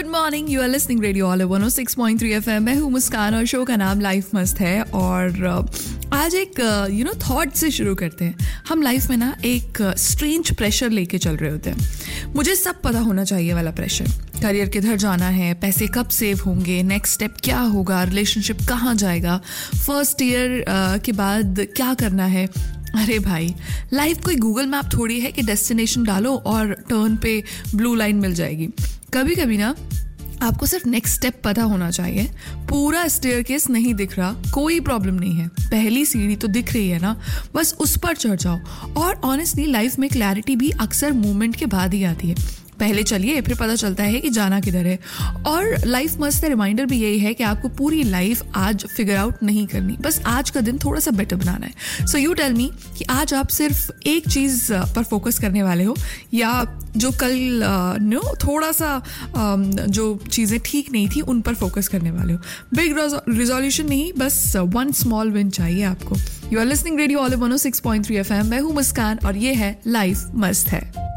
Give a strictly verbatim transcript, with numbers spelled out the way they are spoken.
Good morning, you are listening radio all one O six point three F M. मैं हूँ मुस्कान और show का नाम लाइफ मस्त है। और आज एक यू नो थॉट से शुरू करते हैं। हम लाइफ में ना एक स्ट्रेंज प्रेशर लेके चल रहे होते हैं। मुझे सब पता होना चाहिए वाला प्रेशर। करियर किधर जाना है, पैसे कब सेव होंगे, नेक्स्ट स्टेप क्या होगा, रिलेशनशिप कहाँ जाएगा, फर्स्ट ईयर के बाद क्या करना है। अरे भाई, लाइफ कोई गूगल मैप थोड़ी है कि डेस्टिनेशन डालो और टर्न पे ब्लू लाइन मिल जाएगी। कभी कभी ना आपको सिर्फ नेक्स्ट स्टेप पता होना चाहिए। पूरा स्टेयरकेस नहीं दिख रहा, कोई प्रॉब्लम नहीं है, पहली सीढ़ी तो दिख रही है ना, बस उस पर चढ़ जाओ। और ऑनेस्टली लाइफ में क्लैरिटी भी अक्सर मूवमेंट के बाद ही आती है। पहले चलिए, फिर पता चलता है कि जाना किधर है। और लाइफ मस्त है रिमाइंडर भी यही है कि आपको पूरी लाइफ आज फिगर आउट नहीं करनी, बस आज का दिन थोड़ा सा बेटर बनाना है। सो यू टेल मी कि आज आप सिर्फ एक चीज़ पर फोकस करने वाले हो, या जो कल नो uh, थोड़ा सा um, जो चीज़ें ठीक नहीं थी उन पर फोकस करने वाले हो। बिग रिजोल्यूशन नहीं, बस वन स्मॉल विन चाहिए आपको। You are listening radio all one O six point three F M. मैं हूँ मुस्कान और ये है लाइफ मस्त है।